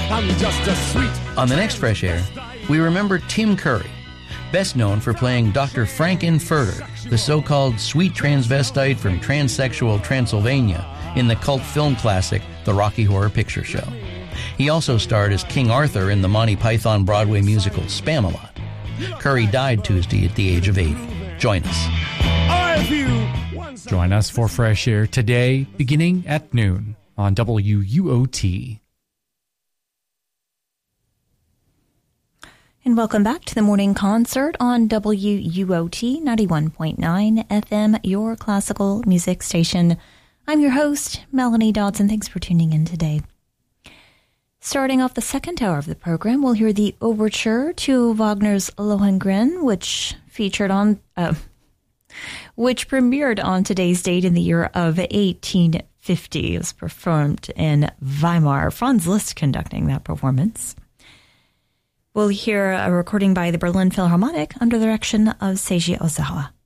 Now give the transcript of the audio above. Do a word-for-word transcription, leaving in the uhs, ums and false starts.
I'm just a sweet... On the next Fresh Air, we remember Tim Curry, best known for playing Doctor Frank Infurter, the so-called sweet transvestite from transsexual Transylvania in the cult film classic The Rocky Horror Picture Show. He also starred as King Arthur in the Monty Python Broadway musical Spamalot. Curry died Tuesday at the age of eighty. Join us. Join us for Fresh Air today, beginning at noon on W U O T. And welcome back to the morning concert on W U O T ninety-one point nine F M, your classical music station. I'm your host, Melanie Dodson. Thanks for tuning in today. Starting off the second hour of the program, we'll hear the overture to Wagner's Lohengrin, which featured on, uh, which premiered on today's date in the year of eighteen fifty. It was performed in Weimar. Franz Liszt conducting that performance. We'll hear a recording by the Berlin Philharmonic under the direction of Seiji Ozawa.